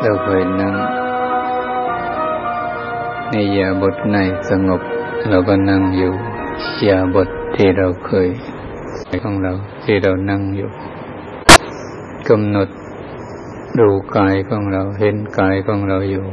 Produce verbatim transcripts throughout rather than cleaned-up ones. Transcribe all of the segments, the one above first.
เราเคยนั่งในอิริยาบถไหนสงบเราก็นั่งอยู่อิริยาบถที่เราเคยของเราที่เรานั่งอยู่กำหนดดูกายของเราเห็นกายของเราอยู่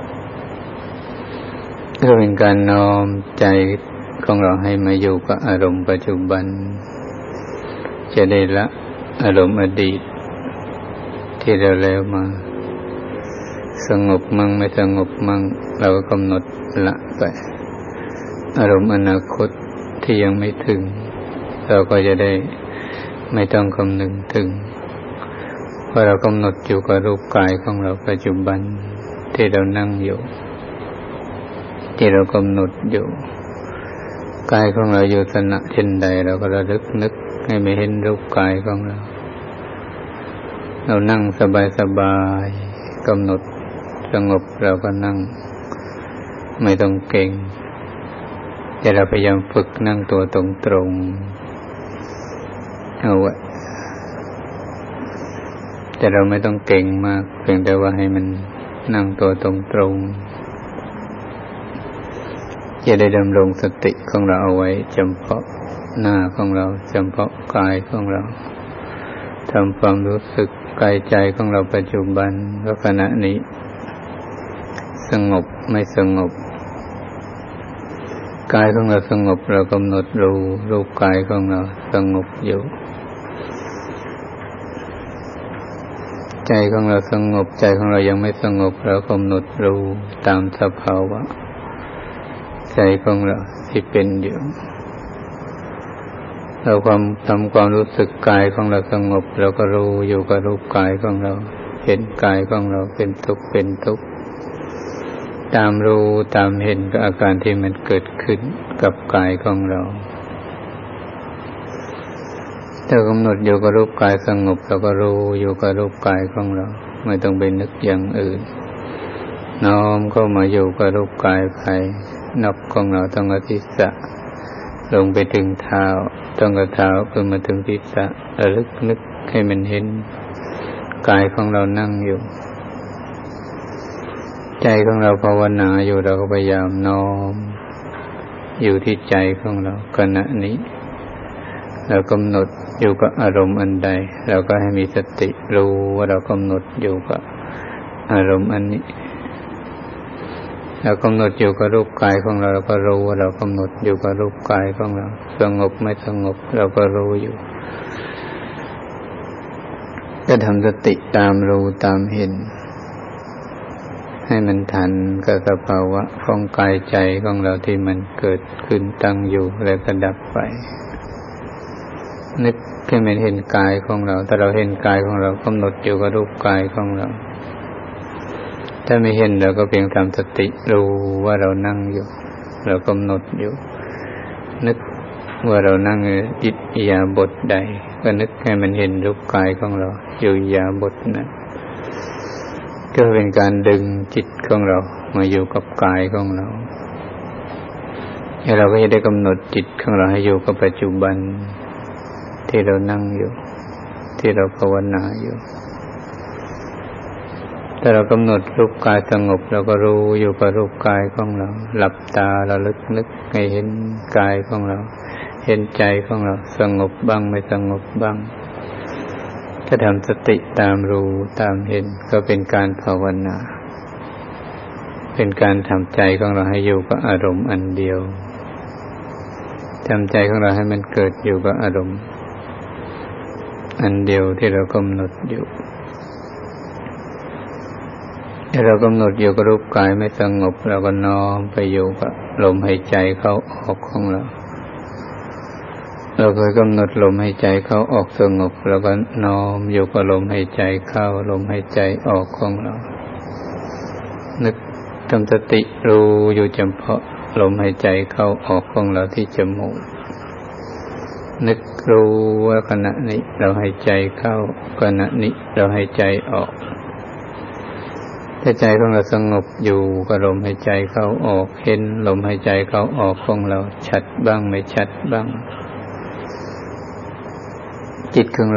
ก็เป็นการน้อมใจของเราให้มาอยู่กับอารมณ์ปัจจุบันจะได้ละอารมณ์อดีตที่เราแล้วมาสงบมั่งไม่สงบมั่งเราก็กำหนดละไปอารมณ์อนาคตที่ยังไม่ถึงเราก็จะได้ไม่ต้องคำนึงถึงเพราะเรากำหนดอยู่กับรูปกายของเราปัจจุบันที่เรานั่งอยู่ที่เรากำหนดอยู่กายของเราอยู่ขณะเช่นใดเราก็ระลึกนึกให้ไม่เห็นรูปกายของเราเรานั่งสบายๆกำหนดสงบเราก็นั่งไม่ต้องเก่งแต่เราพยายามฝึกนั่งตัวตรงๆเอาไว้แต่เราไม่ต้องเก่งมากเพียงแต่ว่าให้มันนั่งตัวตรงๆจะได้ดำรงสติของเราเอาไว้เฉพาะหน้าของเราเฉพาะกายของเราทำความรู้สึกกายใจของเราปัจจุบันว่าขณะนี้สงบไม่สงบกายของเราสงบเรากำหนดรู้รูปกายของเราสงบอยู่ใจของเราสงบใจของเรายังไม่สงบเรากำหนดรู้ตามสภาวะใจของเราที่เป็นอยู่เราความทำความรู้สึกกายของเราสงบเราก็รู้อยู่กับรูปกายของเราเห็นกายของเราเป็นทุกข์เป็นทุกข์ตามรู้ตามเห็นกับอาการที่มันเกิดขึ้นกับกายของเราถ้ากำหนดอยู่กับรูปกายสงบเราก็รู้อยู่กับรูปกายของเราไม่ต้องไปนึกอย่างอื่นน้อมเข้ามาอยู่กับรูปกายภายนอกของเราตั้งแต่ศีรษะลงไปถึงเท้าตั้งแต่เท้าขึ้นมาถึงศีรษะระลึกนึกให้มันเห็นกายของเรานั่งอยู่ใจของเราภาวนาอยู่เราก็พยายามน้อมอยู่ที่ใจของเราขณะนี้เรากำหนดอยู่กับอารมณ์อันใดเราก็ให้มีสติรู้ว่าเรากำหนดอยู่กับอารมณ์อันนี้เรากำหนดอยู่กับรูปกายของเราเราก็รู้ว่าเรากำหนดอยู่กับรูปกายของเราสงบไม่สงบเราก็รู้อยู่ก็ทำสติตามรู้ตามเห็นให้มันทันกับสภาวะของกายใจของเราที่มันเกิดขึ้นตั้งอยู่แล้วก็ดับไปนึกให้มันเห็นกายของเราถ้าเราเห็นกายของเรากำหนดอยู่กับรูปกายของเราถ้าไม่เห็นเราก็เพียงทำสติรู้ว่าเรานั่งอยู่เรากำหนดอยู่นึกว่าเรานั่งอิริยาบถใดก็นึกให้มันเห็นรูปกายของเราอยู่อิริยาบถนั้นก็เป็นการดึงจิตของเรามาอยู่กับกายของเราแล้วเราก็จะได้กำหนดจิตของเราให้อยู่กับปัจจุบันที่เรานั่งอยู่ที่เราภาวนาอยู่ถ้าเรากำหนดรูปกายสงบเราก็รู้อยู่กับรูปกายของเราหลับตาเราลึกนึกให้เห็นกายของเราเห็นใจของเราสงบบ้างไม่สงบบ้างถ้าทำสติตามรู้ตามเห็นก็เป็นการภาวนาเป็นการทำใจของเราให้อยู่กับอารมณ์อันเดียวทำใจของเราให้มันเกิดอยู่กับอารมณ์อันเดียวที่เรากำหนดอยู่ถ้าเรากำหนดอยู่กับรูปกายไม่สงบเราก็น้อมไปอยู่กับลมหายใจเข้าออกของเราเราเคยกำหนดลมหายใจเข้าออกสงบเราก็น้อมอยู่กับลมหายใจเข้าลมหายใจออกของเรานึกทำสติรู้อยู่เฉพาะลมหายใจเข้าออกของเราที่จมูกนึกรู้ว่าขณะนี้เราหายใจเข้าขณะนี้เราหายใจออกถ้าใจของเราสงบอยู่กับลมหายใจเข้าออกเห็นลมหายใจเข้าออกของเราชัดบ้างไม่ชัดบ้างจิตของ